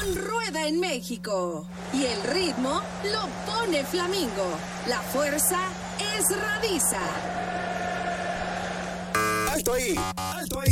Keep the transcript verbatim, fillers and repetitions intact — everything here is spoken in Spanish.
balón rueda en México y el ritmo lo pone Flamingo. La fuerza es Radisa. ¡Alto ahí! ¡Alto ahí!